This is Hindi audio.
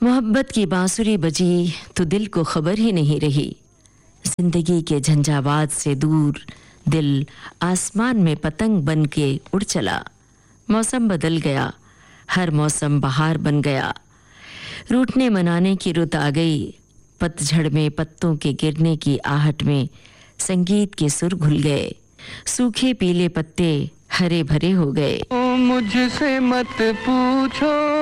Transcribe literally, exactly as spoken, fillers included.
मोहब्बत की बांसुरी बजी तो दिल को खबर ही नहीं रही। जिंदगी के झंझावात से दूर दिल आसमान में पतंग बन के उड़ चला। मौसम बदल गया, हर मौसम बहार बन गया। रूठने मनाने की रुत आ गई। पतझड़ में पत्तों के गिरने की आहट में संगीत के सुर घुल गए। सूखे पीले पत्ते हरे भरे हो गए। मुझसे मत पूछो